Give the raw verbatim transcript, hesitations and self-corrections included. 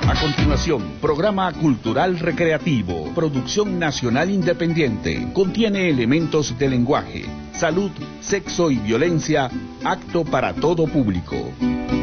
A continuación, programa cultural recreativo, producción nacional independiente, contiene elementos de lenguaje, salud, sexo y violencia, apto para todo público.